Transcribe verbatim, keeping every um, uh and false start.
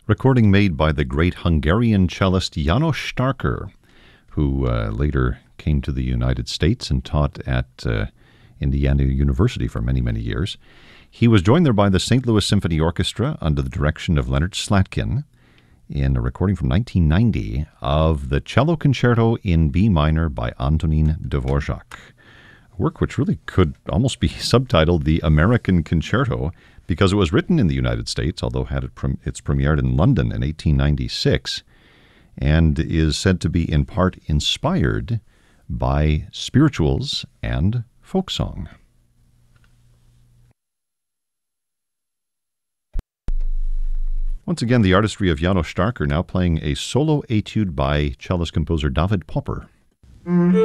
recording made by the great Hungarian cellist János Starker, who uh, later came to the United States and taught at uh, Indiana University for many, many years. He was joined there by the Saint Louis Symphony Orchestra under the direction of Leonard Slatkin in a recording from nineteen ninety of the Cello Concerto in B minor by Antonin Dvorak, a work which really could almost be subtitled The American Concerto because it was written in the United States, although had it pre- it's premiered in London in eighteen ninety-six, and is said to be in part inspired by spirituals and folk song. Once again, the artistry of János Starker, now playing a solo etude by cellist composer David Popper.